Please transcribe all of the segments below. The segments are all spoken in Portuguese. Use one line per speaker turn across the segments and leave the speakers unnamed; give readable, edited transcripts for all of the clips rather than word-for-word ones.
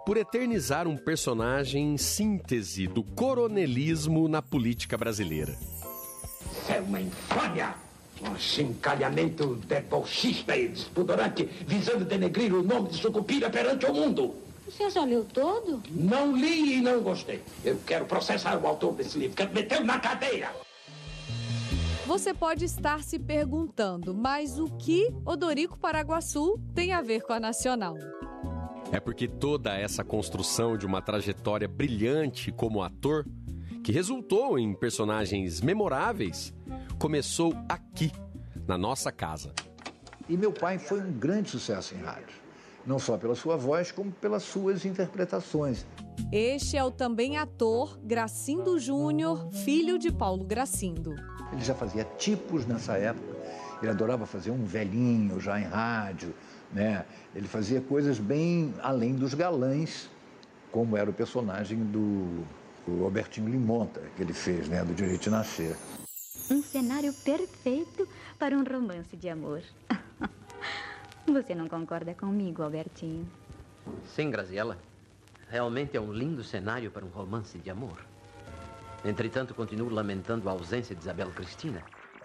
por eternizar um personagem síntese do coronelismo na política brasileira.
É uma infâmia! Um chincalhamento debochista e despudorante, visando denegrir o nome de Sucupira perante o mundo.
O senhor já leu todo?
Não li e não gostei. Eu quero processar o autor desse livro, quero metê-lo na cadeira.
Você pode estar se perguntando, mas o que Odorico Paraguaçu tem a ver com a Nacional?
É porque toda essa construção de uma trajetória brilhante como ator, que resultou em personagens memoráveis, começou aqui, na nossa casa.
E meu pai foi um grande sucesso em rádio, não só pela sua voz, como pelas suas interpretações.
Este é o também ator Gracindo Júnior, filho de Paulo Gracindo.
Ele já fazia tipos nessa época, ele adorava fazer um velhinho já em rádio, né? Ele fazia coisas bem além dos galãs, como era o personagem do Albertinho Limonta, que ele fez, né? Do Direito de Nascer.
Um cenário perfeito para um romance de amor. Você não concorda comigo, Albertinho?
Sim, Graziella. Realmente é um lindo cenário para um romance de amor. Entretanto, continuo lamentando a ausência de Isabel Cristina.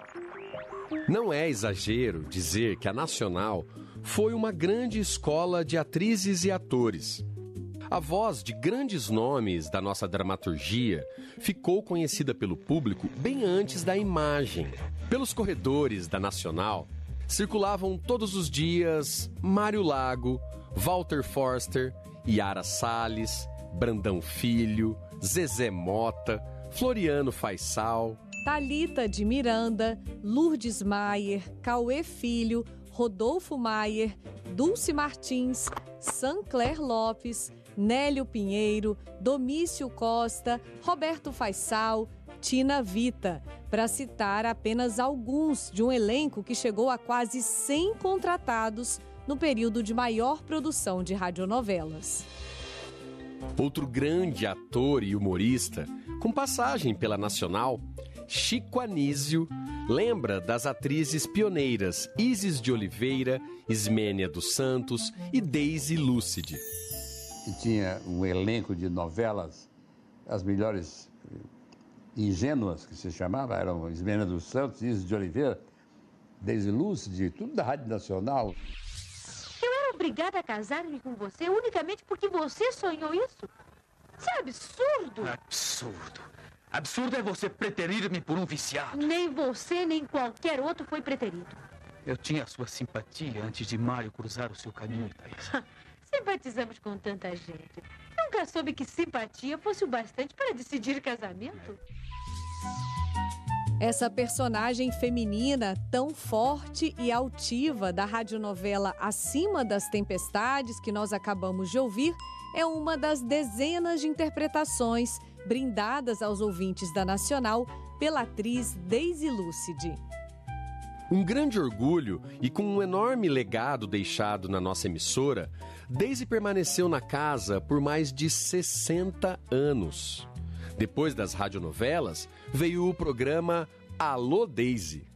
Não é exagero dizer que a Nacional foi uma grande escola de atrizes e atores. A voz de grandes nomes da nossa dramaturgia ficou conhecida pelo público bem antes da imagem. Pelos corredores da Nacional, circulavam todos os dias Mário Lago, Walter Forster, Yara Salles, Brandão Filho, Zezé Mota, Floriano Faisal,
Thalita de Miranda, Lourdes Maier, Cauê Filho, Rodolfo Maier, Dulce Martins, Sancler Lopes, Nélio Pinheiro, Domício Costa, Roberto Faisal, Tina Vita, para citar apenas alguns de um elenco que chegou a quase 100 contratados no período de maior produção de radionovelas.
Outro grande ator e humorista, com passagem pela Nacional, Chico Anísio, lembra das atrizes pioneiras Isis de Oliveira, Ismênia dos Santos e Daisy Lúcide.
E tinha um elenco de novelas, as melhores ingênuas que se chamava, eram Ismênia dos Santos, Isis de Oliveira, Daisy Lúcide, tudo da Rádio Nacional.
Eu era obrigada a casar-me com você unicamente porque você sonhou isso? Isso é absurdo!
Absurdo! Absurdo é você preterir-me por um viciado.
Nem você, nem qualquer outro foi preterido.
Eu tinha a sua simpatia antes de Mário cruzar o seu caminho, Thaís.
Simpatizamos com tanta gente. Nunca soube que simpatia fosse o bastante para decidir casamento.
Essa personagem feminina tão forte e altiva da radionovela Acima das Tempestades, que nós acabamos de ouvir, é uma das dezenas de interpretações brindadas aos ouvintes da Nacional pela atriz Daisy Lúcide.
Um grande orgulho e com um enorme legado deixado na nossa emissora, Daisy permaneceu na casa por mais de 60 anos. Depois das radionovelas, veio o programa Alô Daisy.